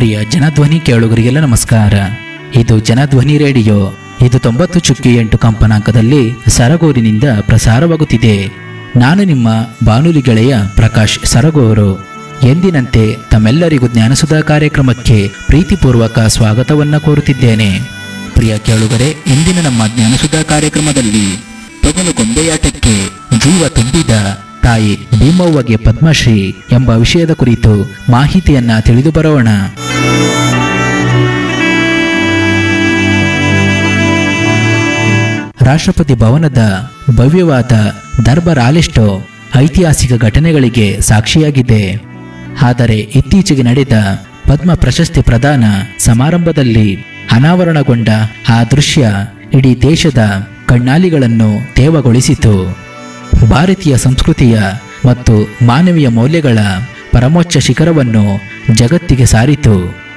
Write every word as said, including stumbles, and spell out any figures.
ಪ್ರಿಯ ಜನಧ್ವನಿ ಕೇಳುಗರಿಗೆಲ್ಲ ನಮಸ್ಕಾರ. ಇದು ಜನಧ್ವನಿ ರೇಡಿಯೋ. ಇದು ತೊಂಬತ್ತು ಚುಕ್ಕಿ ಎಂಟು ಕಂಪನಾಂಕದಲ್ಲಿ ಸರಗೂರಿನಿಂದ ಪ್ರಸಾರವಾಗುತ್ತಿದೆ. ನಾನು ನಿಮ್ಮ ಬಾನುಲಿ ಗೆಳೆಯ ಪ್ರಕಾಶ್ ಸರಗೂರು. ಎಂದಿನಂತೆ ತಮ್ಮೆಲ್ಲರಿಗೂ ಜ್ಞಾನಸುಧಾ ಕಾರ್ಯಕ್ರಮಕ್ಕೆ ಪ್ರೀತಿಪೂರ್ವಕ ಸ್ವಾಗತವನ್ನ ಕೋರುತ್ತಿದ್ದೇನೆ. ಪ್ರಿಯ ಕೇಳುಗರೆ, ಇಂದಿನ ನಮ್ಮ ಜ್ಞಾನಸುಧಾ ಕಾರ್ಯಕ್ರಮದಲ್ಲಿ ತೊಗಲು ಗೊಂಬೆಯಾಟಕ್ಕೆ ಜೀವ ತುಂಬಿದ ತಾಯಿ ಭೀಮವ್ವಗೆ ಪದ್ಮಶ್ರೀ ಎಂಬ ವಿಷಯದ ಕುರಿತು ಮಾಹಿತಿಯನ್ನ ತಿಳಿದು ಬರೋಣ. ರಾಷ್ಟ್ರಪತಿ ಭವನದ ಭವ್ಯವಾದ ದರ್ಬಾರ್ ಹಾಲೆಷ್ಟೋ ಐತಿಹಾಸಿಕ ಘಟನೆಗಳಿಗೆ ಸಾಕ್ಷಿಯಾಗಿದೆ. ಆದರೆ ಇತ್ತೀಚೆಗೆ ನಡೆದ ಪದ್ಮ ಪ್ರಶಸ್ತಿ ಪ್ರದಾನ ಸಮಾರಂಭದಲ್ಲಿ ಅನಾವರಣಗೊಂಡ ಆ ದೃಶ್ಯ ಇಡೀ ದೇಶದ ಕಣ್ಣಾಲಿಗಳನ್ನು ತೇವಗೊಳಿಸಿತು. ಭಾರತೀಯ ಸಂಸ್ಕೃತಿಯ ಮತ್ತು ಮಾನವೀಯ ಮೌಲ್ಯಗಳ ಪರಮೋಚ್ಚ ಶಿಖರವನ್ನು ಜಗತ್ತಿಗೆ ಸಾರಿತು.